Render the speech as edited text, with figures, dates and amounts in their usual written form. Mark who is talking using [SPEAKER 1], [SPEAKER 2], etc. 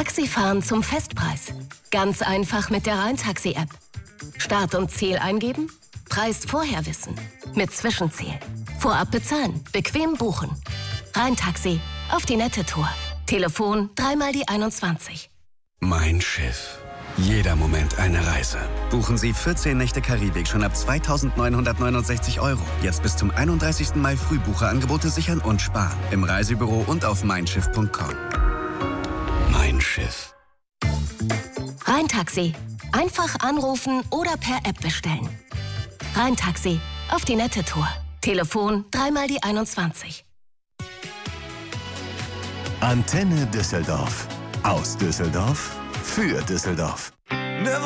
[SPEAKER 1] Taxifahren zum Festpreis. Ganz einfach mit der Rhein-Taxi-App. Start und Ziel eingeben, Preis vorher wissen. Mit Zwischenziel. Vorab bezahlen, bequem buchen. Rhein-Taxi, auf die nette Tour. Telefon 3 die 21.
[SPEAKER 2] Mein Schiff. Jeder Moment eine Reise. Buchen Sie 14 Nächte Karibik schon ab 2.969 €. Jetzt bis zum 31. Mai Frühbucherangebote sichern und sparen. Im Reisebüro und auf meinschiff.com. Mein Schiff.
[SPEAKER 1] Rhein-Taxi. Einfach anrufen oder per App bestellen. Rhein-Taxi, auf die nette Tour. Telefon 3 die 21.
[SPEAKER 3] Antenne Düsseldorf. Aus Düsseldorf für Düsseldorf.